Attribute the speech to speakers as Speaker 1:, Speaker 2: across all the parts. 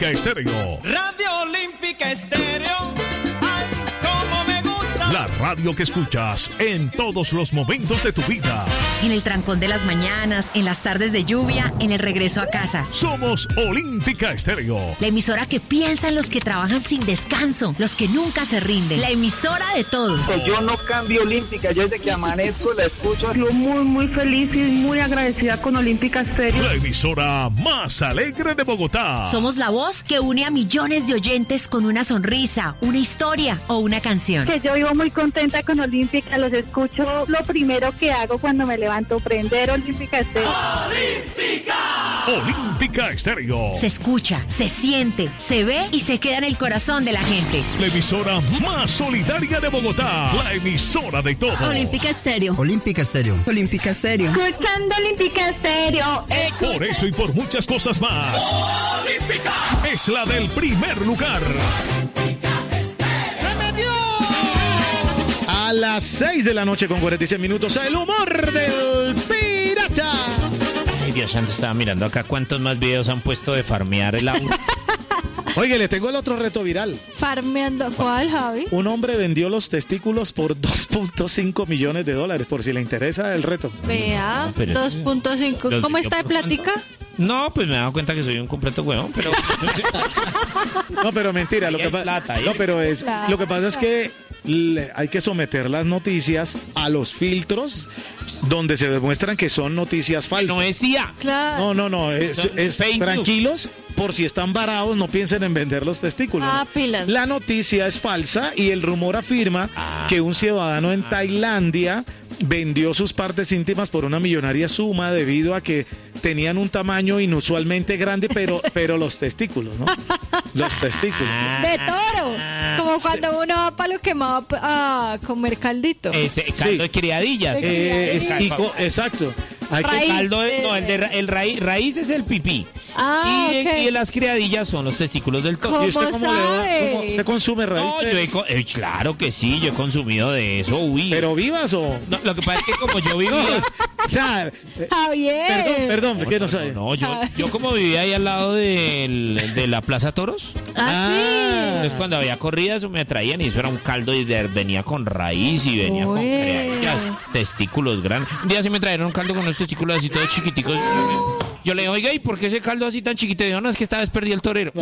Speaker 1: Olímpica Estéreo.
Speaker 2: Radio Olímpica Estéreo. Ay, cómo me gusta.
Speaker 1: La radio que escuchas en todos los momentos de tu vida.
Speaker 3: En el trancón de las mañanas, en las tardes de lluvia, en el regreso a casa.
Speaker 1: Somos Olímpica Estéreo.
Speaker 3: La emisora que piensa en los que trabajan sin descanso, los que nunca se rinden. La emisora de todos.
Speaker 4: Yo no cambio Olímpica, yo desde que amanezco la escucho.
Speaker 5: Yo muy feliz y muy agradecida con Olímpica Estéreo.
Speaker 1: La emisora más alegre de Bogotá.
Speaker 3: Somos la voz que une a millones de oyentes con una sonrisa, una historia o una canción.
Speaker 5: Que yo vivo muy contenta con Olímpica, los escucho. Lo primero que hago cuando me levanto, prender Olímpica Estéreo.
Speaker 2: ¡Olímpica!
Speaker 1: Olímpica Estéreo.
Speaker 3: Se escucha, se siente, se ve y se queda en el corazón de la gente.
Speaker 1: La emisora más solidaria de Bogotá. La emisora de todos.
Speaker 3: Olímpica Estéreo.
Speaker 6: Olímpica Estéreo.
Speaker 5: Olímpica Estéreo. Escuchando Olímpica Estéreo.
Speaker 1: Por eso y por muchas cosas más.
Speaker 2: ¡Olímpica!
Speaker 1: Es la del primer lugar.
Speaker 7: A las 6 de la noche con 46 minutos, el humor del pirata.
Speaker 8: Ay, Dios santo, estaba mirando acá cuántos más videos han puesto de farmear el agua.
Speaker 7: Oye, le tengo el otro reto viral.
Speaker 9: Farmeando. ¿Cuál, Javi?
Speaker 7: Un hombre vendió los testículos por $2.5 millones, por si le interesa el reto.
Speaker 9: Vea,
Speaker 8: No, pero-
Speaker 9: 2.5. ¿Cómo está de plática?
Speaker 8: No, pues me he dado cuenta que soy un completo huevón, pero...
Speaker 7: No, pero mentira. Lo
Speaker 8: Ahí
Speaker 7: que
Speaker 8: hay plata, ahí.
Speaker 7: no, pero es
Speaker 9: Plata.
Speaker 7: lo que pasa es que hay que someter las noticias a los filtros donde se demuestran que son noticias falsas.
Speaker 8: No decía.
Speaker 9: Claro.
Speaker 7: No, es
Speaker 8: Fake news.
Speaker 7: tranquilos, por si están varados, no piensen en vender los testículos.
Speaker 9: Ah, pilas.
Speaker 7: La noticia es falsa y el rumor afirma que un ciudadano en Tailandia vendió sus partes íntimas por una millonaria suma debido a que tenían un tamaño inusualmente grande, pero los testículos, ¿no? Los testículos.
Speaker 9: De toro. Como cuando uno va para lo quemado a comer caldito.
Speaker 8: Ese caldo de criadillas.
Speaker 7: Exacto. Hay que-
Speaker 9: Raíz.
Speaker 8: Caldo de, no, el raíz es el pipí.
Speaker 9: Ah,
Speaker 8: y,
Speaker 9: ok.
Speaker 8: y las criadillas son los testículos del toro.
Speaker 9: ¿Cómo
Speaker 7: ¿Y usted cómo
Speaker 9: sabe?
Speaker 7: usted consume
Speaker 8: No,
Speaker 7: raíces?
Speaker 8: claro que sí, yo he consumido de eso, uy.
Speaker 7: ¿Pero vivas o...?
Speaker 8: No, lo que pasa es que como yo vivía...
Speaker 7: O sea,
Speaker 9: Javier.
Speaker 7: perdón, ¿qué no sabe?
Speaker 8: No, yo como vivía ahí al lado de la Plaza Toros, entonces cuando había corridas me traían y eso era un caldo y venía con raíz y venía con
Speaker 9: Uy.
Speaker 8: criadillas, testículos grandes. Un día sí me trajeron un caldo con unos testículos así todos chiquiticos. Yo le digo, oiga, ¿y por qué ese caldo así tan chiquito? Y digo, no, es que esta vez perdí el torero.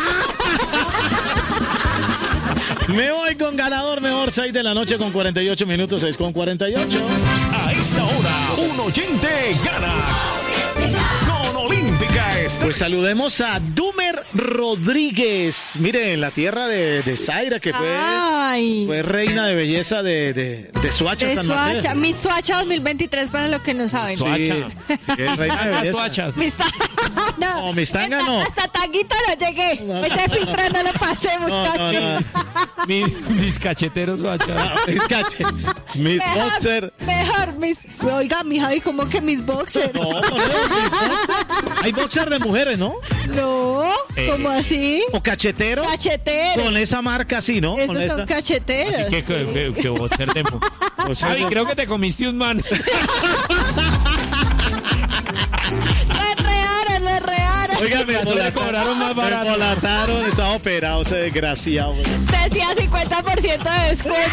Speaker 7: Me voy con ganador mejor, 6 de la noche con 48 minutos, 6 con 48.
Speaker 1: A esta hora, un oyente gana. Con Olímpica Estéreo.
Speaker 7: Pues saludemos a Dumer Rodríguez. Mire, en la tierra de Zaira, que
Speaker 9: Ay.
Speaker 7: fue reina de belleza de Soacha.
Speaker 9: De
Speaker 7: San Mateo.
Speaker 9: Soacha. Mi Soacha 2023 para los que no saben.
Speaker 7: Sí, es reina de
Speaker 8: Las
Speaker 7: belleza.
Speaker 8: toachas.
Speaker 7: No, mis tangas no.
Speaker 9: Hasta Tanguito no llegué. Ese filtro no lo pasé, muchachos.
Speaker 8: Mis cacheteros, guacha.
Speaker 7: Mis boxer.
Speaker 9: Mejor, oiga, mi Javi, ¿cómo que mis boxers?
Speaker 7: No, hay boxer de mujeres, ¿no?
Speaker 9: No, ¿cómo así?
Speaker 7: O cachetero.
Speaker 9: Cacheteros.
Speaker 7: Con esa marca así, ¿no? Con
Speaker 9: Esos son
Speaker 7: esa.
Speaker 9: cacheteros.
Speaker 8: Así que boxer de...
Speaker 7: O sea,
Speaker 8: Javi, creo que te comiste un man.
Speaker 9: Lo rearon.
Speaker 7: Oiga, me
Speaker 8: Eso le cobraron más barato.
Speaker 7: Me volataron, estaba operado ese desgraciado. güey.
Speaker 9: Decía 50% de descuento.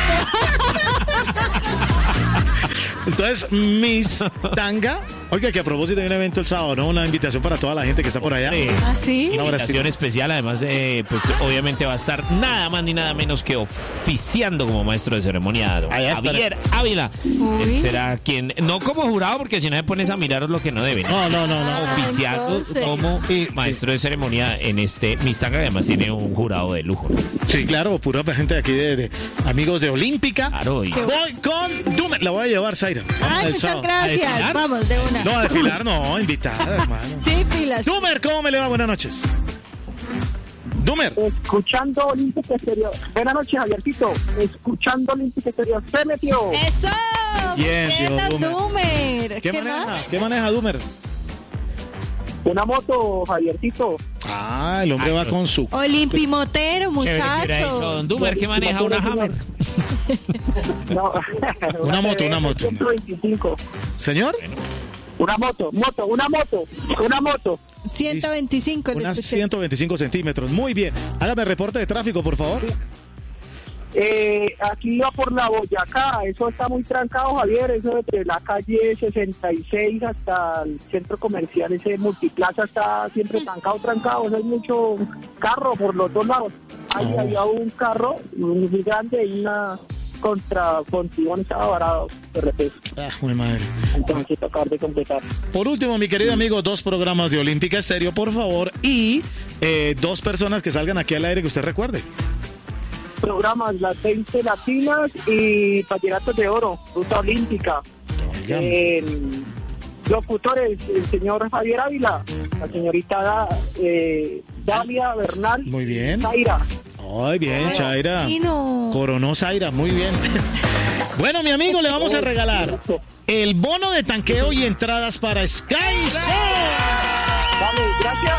Speaker 7: Entonces, Miss Tanga. Oiga, que a propósito hay un evento el sábado, ¿no? Una invitación para toda la gente que está por allá.
Speaker 9: ¿Ah, sí?
Speaker 8: Una invitación especial, además, pues obviamente va a estar nada más ni nada menos que oficiando como maestro de ceremonia don
Speaker 7: Allá estaré.
Speaker 8: Javier Ávila.
Speaker 9: Uy.
Speaker 8: Él será quien, no como jurado, porque si no te pones a miraros lo que no deben.
Speaker 7: No.
Speaker 8: Oficiando
Speaker 9: entonces.
Speaker 8: como maestro de ceremonia en este Mistanga, que además tiene un jurado de lujo, ¿no?
Speaker 7: Sí, claro, pura gente de aquí de amigos de Olímpica.
Speaker 8: Claro, y-
Speaker 7: Voy con Dumer. La voy a llevar, Zaira.
Speaker 9: Ay,
Speaker 7: El
Speaker 9: muchas
Speaker 7: sábado.
Speaker 9: gracias.
Speaker 8: desfilar?
Speaker 9: Vamos, de una.
Speaker 7: No, a desfilar no, invitada, hermano.
Speaker 9: Sí, pilas.
Speaker 7: Dumer, ¿cómo me le va? Buenas noches. Dumer.
Speaker 4: Escuchando Olímpica Exterior. Buenas noches, Javiercito. Escuchando Olímpica Exterior. Se metió.
Speaker 9: ¡Eso!
Speaker 7: Bien,
Speaker 9: ¿Qué
Speaker 7: tío,
Speaker 9: tal,
Speaker 7: Dumer.
Speaker 9: Dumer?
Speaker 7: ¿Qué
Speaker 9: más?
Speaker 7: maneja? ¿Qué maneja Dumer?
Speaker 4: Una moto, Javiercito.
Speaker 7: Ah, el hombre
Speaker 8: Ay,
Speaker 7: va
Speaker 8: no.
Speaker 7: con su...
Speaker 9: Olimpimotero,
Speaker 8: Chévere que hubiera dicho
Speaker 9: muchacho.
Speaker 8: don Duber, que maneja una Hammer.
Speaker 4: No.
Speaker 7: Una moto.
Speaker 4: 125.
Speaker 7: ¿Señor?
Speaker 4: Una moto.
Speaker 9: 125.
Speaker 7: Unas 125 centímetros. Muy bien. Hágame reporte de tráfico, por favor.
Speaker 4: Aquí iba por la Boyacá, eso está muy trancado, Javier, eso desde la calle 66 hasta el centro comercial, ese Multiplaza está siempre trancado, eso hay mucho carro por los dos lados. Ahí había un carro muy grande y una contigo estaba varado de repente.
Speaker 7: Muy madre.
Speaker 4: Entonces tocar de completar.
Speaker 7: Por último, mi querido amigo, 2 programas de Olímpica Estéreo, por favor, y 2 personas que salgan aquí al aire que usted recuerde.
Speaker 4: Programas, las 20 latinas y Vallenatos de Oro, Ruta Olímpica. Locutores, el señor Javier Ávila, la señorita Dalia Bernal.
Speaker 7: Muy bien.
Speaker 4: Zaira.
Speaker 7: Ay, bien, Chaira.
Speaker 9: No.
Speaker 7: Coronó Zaira, muy bien. Bueno, mi amigo, le vamos a regalar el bono de tanqueo y entradas para Sky Zone.
Speaker 4: Vale, gracias.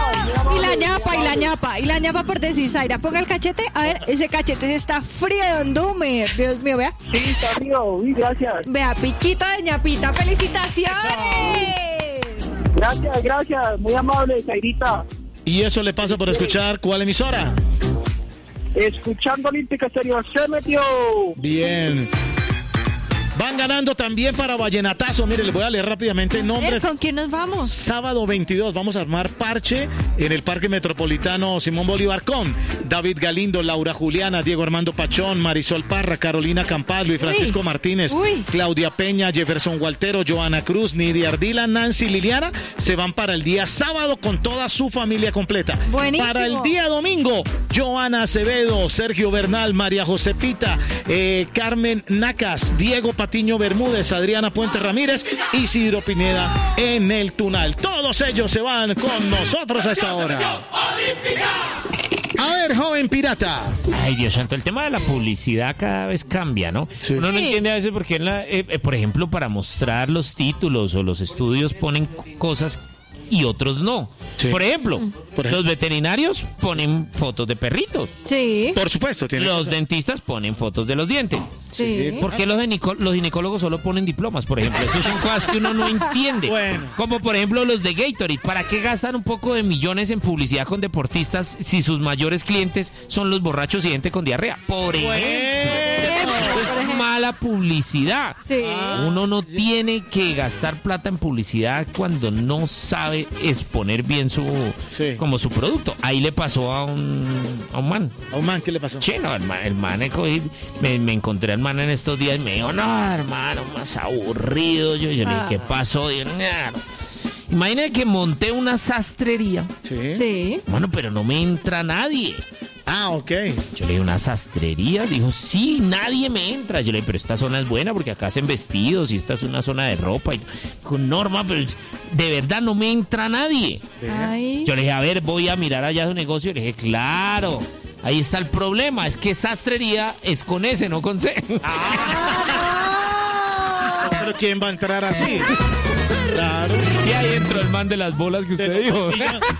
Speaker 9: Y la ñapa por decir, Zaira, ponga el cachete. A ver, ese cachete se está frío de Ondume. Dios mío, vea.
Speaker 4: Sí, está frío. Uy, gracias.
Speaker 9: Vea, piquita de ñapita. ¡Felicitaciones!
Speaker 4: Gracias. Muy amable, Zairita.
Speaker 7: Y eso le pasa por escuchar, ¿cuál emisora?
Speaker 4: Escuchando Olímpica Estéreo, se metió.
Speaker 7: Bien. Van ganando también para Vallenatazo. Mire, les voy a leer rápidamente nombres.
Speaker 9: ¿Con quién nos vamos?
Speaker 7: Sábado 22 vamos a armar parche en el Parque Metropolitano Simón Bolívar con David Galindo, Laura Juliana, Diego Armando Pachón, Marisol Parra, Carolina Campaz, Luis Francisco Martínez, Claudia Peña, Jefferson Gualtero, Joana Cruz, Nidia Ardila, Nancy Liliana. Se van para el día sábado con toda su familia completa.
Speaker 9: Buenísimo.
Speaker 7: Para el día domingo, Joana Acevedo, Sergio Bernal, María Josepita, Carmen Nacas, Diego Patiño Bermúdez, Adriana Puente Ramírez, Isidro Pineda en el Tunal. Todos ellos se van con nosotros a esta hora. A ver, joven pirata.
Speaker 8: Ay, Dios santo, el tema de la publicidad cada vez cambia, ¿no?
Speaker 7: Sí.
Speaker 8: Uno no entiende a veces por qué, por ejemplo, para mostrar los títulos o los estudios ponen cosas y otros no.
Speaker 7: Sí.
Speaker 8: Por ejemplo, los veterinarios ponen fotos de perritos.
Speaker 9: Sí.
Speaker 7: Por supuesto.
Speaker 8: Los dentistas ponen fotos de los dientes.
Speaker 9: Sí.
Speaker 8: ¿Por qué los ginecólogos solo ponen diplomas, por ejemplo? Esas son cosas que uno no entiende.
Speaker 7: Bueno.
Speaker 8: Como por ejemplo los de Gatorade. ¿Para qué gastan un poco de millones en publicidad con deportistas si sus mayores clientes son los borrachos y gente con diarrea? Por ejemplo. Eso es mala publicidad.
Speaker 9: Sí.
Speaker 8: Uno no tiene que gastar plata en publicidad cuando no sabe exponer bien como su producto. Ahí le pasó a un man.
Speaker 7: ¿A un man qué le pasó?
Speaker 8: Chino, el man me encontré al man en estos días y me dijo, no, hermano, más aburrido. Yo le dije, ¿qué pasó? Digo, no. Imagínate que monté una sastrería.
Speaker 9: Sí.
Speaker 8: Bueno, pero no me entra nadie.
Speaker 7: Ok.
Speaker 8: Yo le dije, ¿una sastrería? Dijo, sí, nadie me entra. Yo le dije, pero esta zona es buena porque acá hacen vestidos y esta es una zona de ropa. Y dijo, Norma, pero de verdad no me entra nadie.
Speaker 9: Ay.
Speaker 8: Yo le dije, a ver, voy a mirar allá su negocio. Y le dije, claro, ahí está el problema. Es que sastrería es con S, no con C.
Speaker 7: Pero ¿quién va a entrar así? Claro.
Speaker 8: Y ahí entró el man de las bolas que usted dijo.